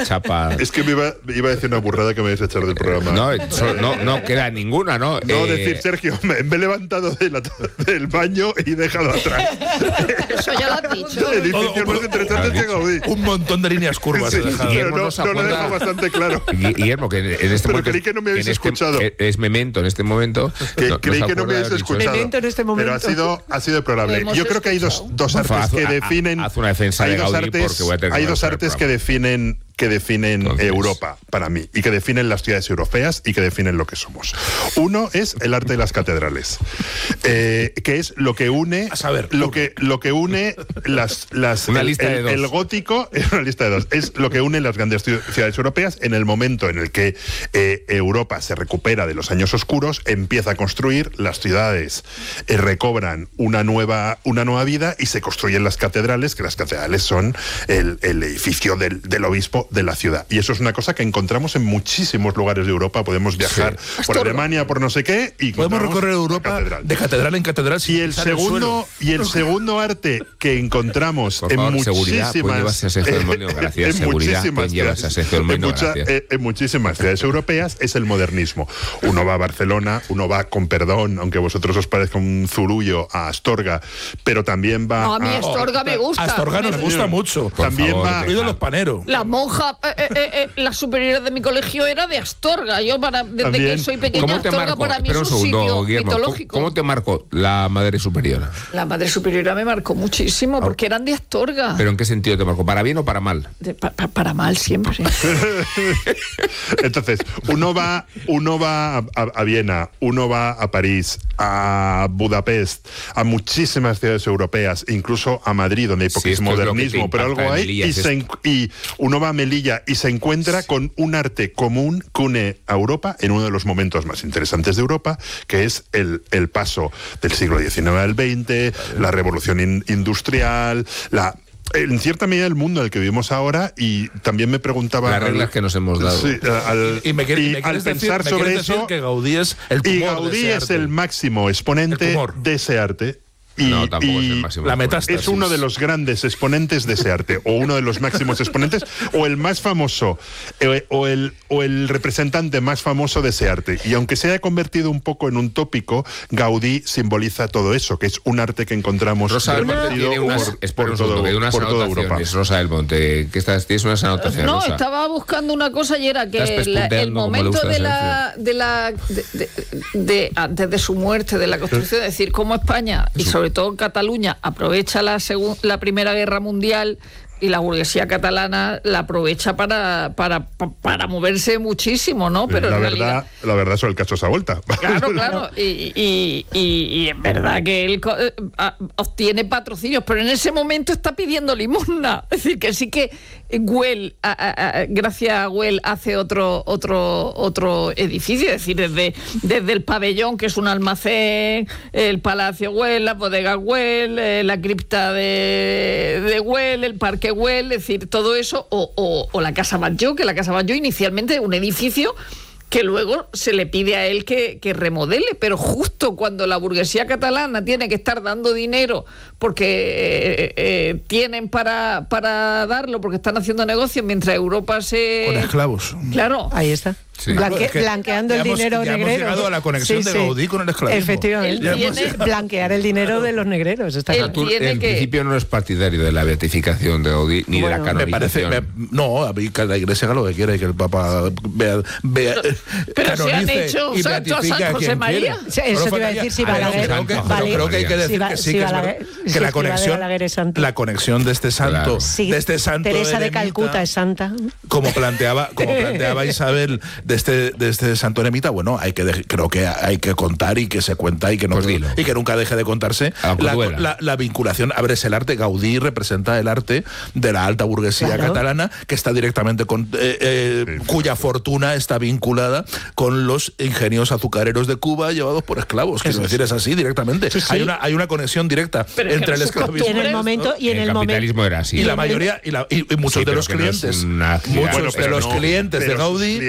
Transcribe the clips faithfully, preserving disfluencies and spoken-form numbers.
chapa. Es que me iba, iba a decir una burrada que me vais a echar del programa. No, eso, no, no queda ninguna, ¿no? No, eh, decir, Sergio, me, me he levantado de la, del baño y he dejado atrás. Eso ya lo has dicho. Edificios más interesantes que Gaudí. Un montón de líneas curvas. Sí, he dejado. pero Guillermo no, nos no lo he acuerda- dejado bastante claro. Guillermo, que en este Pero momento. creí que no me habéis en este- escuchado. Es memento en este momento. Que, no- creí nos que no me acuerda habéis haber dicho escuchado. Memento en este momento. Pero ha sido, ha sido Lo deplorable. hemos Yo creo que hay dos, escuchado. dos Porfa, artes haz- que haz- definen. haz una defensa hay de dos Gaudí artes, porque voy a tener que hay dos lanzar el artes que programa. definen que definen Entonces. Europa para mí y que definen las ciudades europeas y que definen lo que somos. Uno es el arte de las catedrales, eh, que es lo que une A saber, lo uno. que lo que une las las Una el, lista de el- dos. el gótico es una lista de dos, es lo que une las grandes ciu- ciudades europeas en el momento en el que eh, Europa se recupera de los años oscuros, empieza a construir las ciudades, eh, recobran una nueva una nueva vida y se construyen las catedrales, que las catedrales son el, el edificio del, del obispo de la ciudad. Y eso es una cosa que encontramos en muchísimos lugares de Europa. Podemos viajar por Astorga. Alemania, por no sé qué, y Podemos encontramos recorrer la Europa catedral. de catedral en catedral. Y sin el pisar el segundo suelo. y el segundo arte que encontramos Por en favor, seguridad, puede muchísimas llevarse a Sergio del Molino, gracias. en Seguridad, muchísimas puede llevarse a ciudades- Sergio del Molino, en mucha- gracias. eh, en muchísimas ciudades europeas es el modernismo. Uno va a Barcelona, uno va, con perdón, aunque a vosotros os parezca un zurullo, a Astorga, pero también va No, a mí a- Astorga me gusta. Astorga nos Me- gusta mucho. Por también favor, va- deja- Incluido los paneros. La monja, eh, eh, eh, eh, la superiora de mi colegio era de Astorga. Yo para desde También. que soy pequeña ¿Cómo te Astorga marcó? para mí es Espera un un segundo, sitio Guillermo. ¿Cómo, mitológico. cómo te marcó la madre superiora? La madre superiora me marcó muchísimo porque eran de Astorga. ¿Pero en qué sentido te marcó? ¿Para bien o para mal? De- pa- pa- para mal siempre. Entonces, uno va, uno va a, a- a Viena, uno va a París, a Budapest, a muchísimas ciudades europeas, incluso a Madrid, donde hay Sí, poquísimo esto es lo que modernismo, te pero impacta algo de hay, Melilla, y, es se esto. en- y uno va a Melilla y se encuentra con un arte común que une a Europa en uno de los momentos más interesantes de Europa, que es el, el paso del siglo diecinueve al veinte, la revolución in- industrial, la... En cierta medida el mundo en el que vivimos ahora, y también me preguntaba... Las reglas al- que nos hemos dado. Sí, al, Y me, quiere- y y me al quieres decir, pensar me sobre quieres decir eso, que Gaudí es el tumor y de Gaudí ese es arte. el máximo exponente El tumor. de ese arte. Y, No, tampoco es el y máximo. la exponente. metástasis. es uno de los grandes exponentes de ese arte, o uno de los máximos exponentes, o el más famoso, eh, o, el, o el representante más famoso de ese arte. Y aunque se haya convertido un poco en un tópico, Gaudí simboliza todo eso, que es un arte que encontramos Rosa del Monte repartido tiene unas, por, espera por un todo, segundo, que hay unas por toda Europa. anotaciones, Rosa del Monte, que estás, tienes unas anotaciones, No, Rosa. estaba buscando una cosa y era que Estás la- el pespunteando como le momento gusta a de la, de la de, de- de- antes de su muerte, de la construcción, es decir, cómo España y sobre todo Cataluña aprovecha la segun- la Primera Guerra Mundial y la burguesía catalana la aprovecha para para, pa- para moverse muchísimo, ¿no? Pero la, en verdad, realidad la verdad sobre el caso esa vuelta. Claro, claro, y, y, y, y es verdad que él co- eh, a- obtiene patrocinios, pero en ese momento está pidiendo limosna. Es decir, que sí que Güell, a- a- a- gracias a Güell, hace otro otro otro edificio, es decir, desde, desde el pabellón, que es un almacén, el Palacio Güell, la bodega Güell, eh, la cripta de, de Güell, el Parque Güell, es decir, todo eso, o, o, o la Casa Batlló, que la Casa Batlló inicialmente un edificio que luego se le pide a él que, que remodele, pero justo cuando la burguesía catalana tiene que estar dando dinero porque eh, eh, tienen para, para darlo, porque están haciendo negocios, mientras Europa se... Con esclavos. Claro. Ahí está. Sí. Blanque- Es que blanqueando ya el hemos- dinero ya hemos negrero. llegado a la conexión de Gaudí con el esclavismo. Efectivamente. Él tiene- Blanquear el dinero de los negreros. Está Él claro. Tú, tiene en que- principio no es partidario de la beatificación de Gaudí ni Bueno, de la Me parece. canonización. me- no, a mí que la iglesia haga lo que quiere, que el Papa vea, vea, pero se han canonice hecho y santo a beatifique San a José quien María. quiera. Sí, eso Solo te iba a faltaría. decir, si Ah, Balaguer- pero creo que, Santo. pero creo que hay que decir Si va- que sí, si que, es Balaguer- verdad, si que la es que conexión, Balaguer es santo. la conexión de este santo, Claro. Sí, de este santo Teresa de eremita, Calcuta es santa. como planteaba como planteaba Isabel de este de este santo eremita, bueno, hay que de- creo que hay que contar y que se cuenta y que no Pues dilo. y que nunca deje de contarse Aunque la, duela. la, la vinculación. A ver, es el arte. Gaudí representa el arte de la alta burguesía Claro. catalana, que está directamente con eh, eh, cuya fortuna está vinculada con los ingenios azucareros de Cuba llevados por esclavos. Quiero decir, es así directamente. Sí, sí. Hay una hay una conexión directa Pero es que entre no el se esclavismo Y en el momento y en el el momento capitalismo era así. y la mayoría y, la- y- y muchos Sí, de pero los que no es clientes una actividad. muchos Bueno, de pero los no, clientes de pero Gaudí clientes no son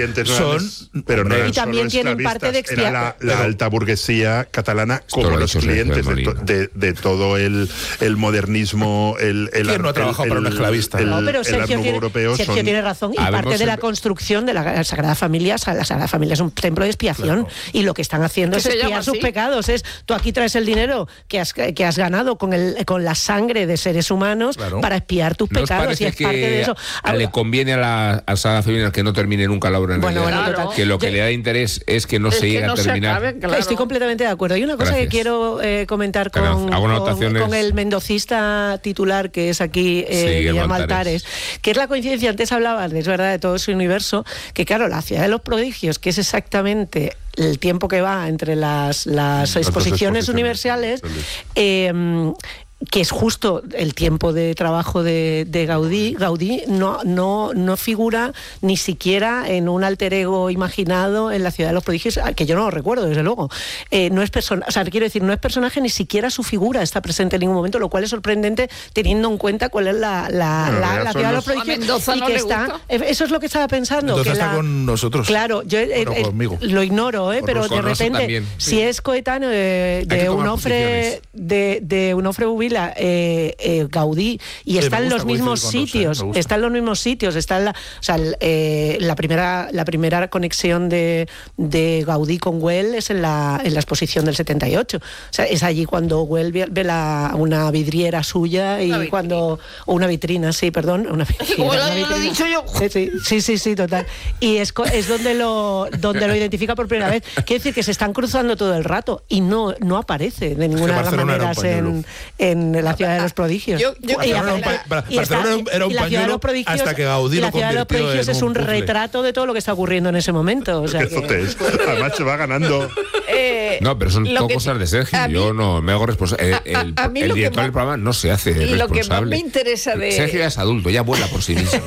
son... pero no hombre, eran y también solo tienen parte de esclavistas, era expiación. la, la alta burguesía catalana como lo ha los dicho Sergio clientes de, Molina. to- de, de todo el, el modernismo, el, el ¿Quién no ha el- trabajado el- para un esclavista? el- No, pero el Sergio, Art Nouveau tiene, europeo Sergio son- tiene razón. Y Habemos parte de la siempre- construcción de la Sagrada Familia, la Sagrada Familia es un templo de expiación. Claro. Y lo que están haciendo ¿Que es se llama expiar sus así? pecados. Es, tú aquí traes el dinero que has, que has ganado con, el, con la sangre de seres humanos Claro. para expiar tus ¿No os pecados. Y parece es parte de que eso. a- le conviene a la a Sagrada Familia que no termine nunca la obra en Bueno, realidad? bueno, total. Que lo que Yo- le da interés es que no Es se que llegue no a se terminar. acabe, claro. Estoy completamente de acuerdo. Hay una cosa Gracias. que quiero eh, comentar Pero con, hago con, anotaciones. con el mendocista titular, que es aquí eh, Sí, Guillermo Guillermo Altares. Altares, que es la coincidencia. Antes hablabas, es verdad, de todo su universo, que claro, la ciudad de los prodigios, que es exactamente el tiempo que va entre las, las dos exposiciones exposiciones universales, universales. eh, que es justo el tiempo de trabajo de, de Gaudí. Gaudí no, no, no figura ni siquiera en un alter ego imaginado en la ciudad de los prodigios, que yo no lo recuerdo, desde luego. Eh, no es persona, o sea, quiero decir, no es personaje, ni siquiera su figura está presente en ningún momento, lo cual es sorprendente teniendo en cuenta cuál es la, la, Bueno, la- ya la son ciudad de los- los prodigios. A Mendoza y no que le está, gusta. eh, eso es lo que estaba pensando. Mendoza que está la- con nosotros. Claro, yo eh, Bueno, eh, conmigo. lo ignoro, eh, Con pero Rosa- de con Rosa repente, también. si es coetáneo de, Hay que de tomar Onofre, posiciones. de, de Onofre Bubila, eh, eh, Gaudí, y me está en gusta los coincidir mismos con Rosa, sitios, me gusta. está en los mismos sitios, está en la, o sea, el, eh, la primera la primera conexión de, de Gaudí con Güell es en la, en la exposición del setenta y ocho. O sea, es allí cuando Güell ve, ve la, una vidriera suya y Una vitrina. cuando o una vitrina, sí, perdón, una vitrina. Como lo- una lo he vitrina. dicho yo. Sí, sí, sí, sí, sí, total. Y es, co- es donde lo donde lo identifica por primera vez. Quiere decir que se están cruzando todo el rato y no, no aparece de ninguna de las Barcelona era un maneras en, en la ciudad de los prodigios. Yo- yo- Y Barcelona era un aparece- pa- y Barcelona era un- era un y la ciudad de pañuelo los prodigios- hasta que Gaudí y la lo ciudad de los convirtió prodigios en es un un puzzle. retrato de todo lo que está ocurriendo en ese momento. O sea Qué que- zote es. Además se va ganando. Eh, No, pero son lo todo que- cosas de Sergio. a mí- Yo no me hago responsable. A- El, a- a mí el lo que director más- del programa no se hace lo que más responsable. me interesa de- Sergio ya es adulto, ya vuela por sí mismo.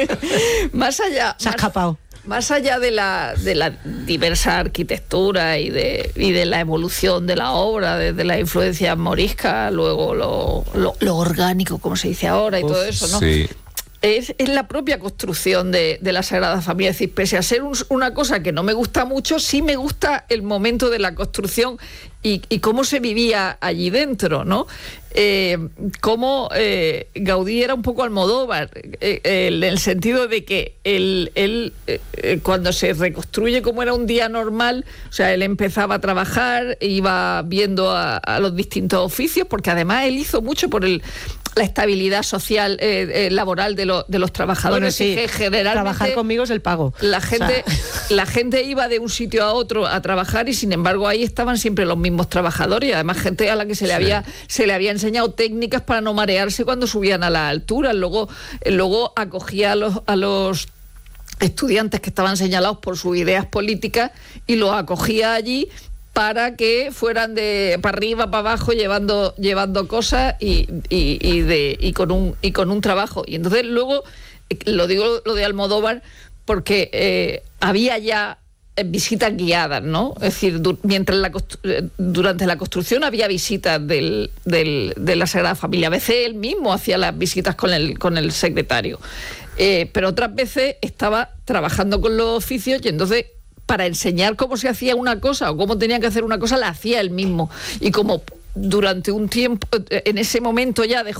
más allá Se ha más- escapado. Más allá de la, de la diversa arquitectura y de, y de la evolución de la obra, desde la influencia morisca, luego lo, lo, lo orgánico, como se dice ahora, y Uf, todo eso, ¿no? Sí. Es, es la propia construcción de, de la Sagrada Familia. Es decir, pese a ser un- una cosa que no me gusta mucho, sí me gusta el momento de la construcción y, y cómo se vivía allí dentro, ¿no? Eh, cómo eh, Gaudí era un poco Almodóvar, eh, eh, en el sentido de que él, él eh, eh, cuando se reconstruye como era un día normal, o sea, él empezaba a trabajar, iba viendo a, a los distintos oficios, porque además él hizo mucho por el la estabilidad social, eh, eh, laboral de, lo- de los trabajadores. Bueno, sí, y que generalmente trabajar conmigo es el pago. la O sea, gente, la gente iba de un sitio a otro a trabajar y sin embargo ahí estaban siempre los mismos trabajadores y además gente a la que se le había se le había enseñado técnicas para no marearse cuando subían a las alturas. Luego, eh, luego acogía a los, a los estudiantes que estaban señalados por sus ideas políticas y los acogía allí para que fueran de para arriba, para abajo, llevando, llevando cosas y, y, y de, y, con un, y con un trabajo. Y entonces luego, eh, lo digo lo de Almodóvar, porque eh, había ya eh, visitas guiadas, ¿no? Es decir, du- mientras la constru- eh, durante la construcción había visitas del, del, de la Sagrada Familia. A veces él mismo hacía las visitas con el, con el secretario. Eh, pero otras veces estaba trabajando con los oficios y entonces para enseñar cómo se hacía una cosa o cómo tenían que hacer una cosa, la hacía él mismo. Y como durante un tiempo, en ese momento ya de